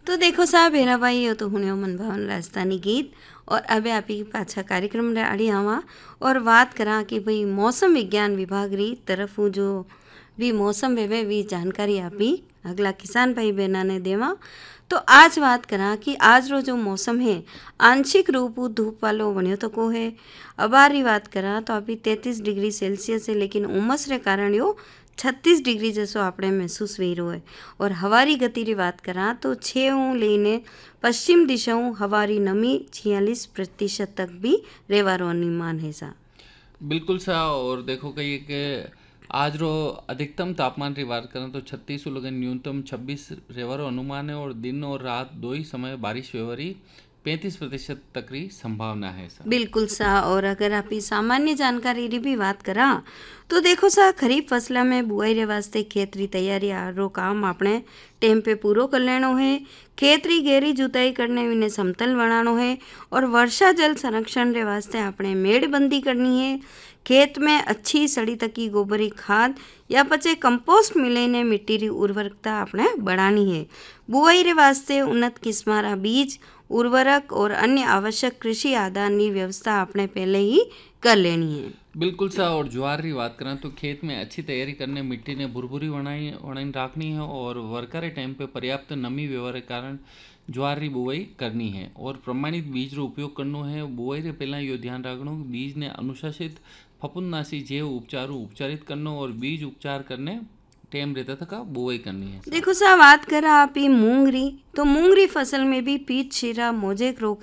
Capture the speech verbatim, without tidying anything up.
तो देखो साहब हेरा भाई यो तो हुने मन भावन राजस्थानी गीत और अब आप ही पाछा कार्यक्रम रे आड़ी आवा और बात करा कि भाई मौसम विज्ञान विभाग री तरफ जो भी मौसम वेवे भी जानकारी आपी अगला किसान भाई बहना ने देवा। तो आज बात करा कि आज रो जो मौसम है आंशिक रूप उ धूप वालो बनियो तो को है। अबारी बात करा तो अभी तैंतीस डिग्री सेल्सियस है, लेकिन उमस रे कारण यो छत्तीस डिग्री जैसो आपणे महसूस वी रहो है। और हवारी गति री बात करा तो छः लेने पश्चिम दिशाओं हवारी नमी छियालीस प्रतिशत तक भी रेवारो अनुमान है सा। बिल्कुल सा। और देखो कही कि आज रो अधिकतम तापमान की बात करें तो छत्तीस लगन न्यूनतम छब्बीस रेवारो अनुमान है और दिन और रात दो ही समय बारिश वेवरी पैंतीस प्रतिशत तक की संभावना है सर। बिल्कुल सा। और अगर आप सामान्य जानकारी री भी बात करा तो देखो सा खरीफ फसला में बुआई रे वास्ते खेत री तैयारी रो काम आपने टाइम पे पूरो कर लेनो है। खेत री गहरी जुताई करने विने समतल बनानो है और वर्षा जल संरक्षण रे वास्ते आपने मेड़बंदी करनी है। खेत में अच्छी सड़ी तकी गोबरी खाद या पचे कंपोस्ट मिलाईने मिट्टी री उर्वरकता आपने बढ़ानी है। बुआई रे वास्ते उन्नत किस्म रा बीज उर्वरक और अन्य आवश्यक कृषि आदान की व्यवस्था आपने पहले ही कर लेनी है। बिल्कुल सा। और ज्वार की बात करें तो खेत में अच्छी तैयारी करने मिट्टी ने भुरभुरी बनाई बनाई रखनी है और वर्षा के टाइम पे पर्याप्त नमी व्यवहार के कारण ज्वार की बुआई करनी है और प्रमाणित बीज रो उपयोग करनो है। बुआई रे पहला यो ध्यान रखनो बीज ने अनुशासित फफूंदनाशी जैव उपचार उपचारित करनो और बीज उपचार करने टाइम रहता था का बुआई करनी है। देखो सा बात करा आप ही मूंगरी तो मूंगरी फसल में भी पीच शीरा मोजेक रोग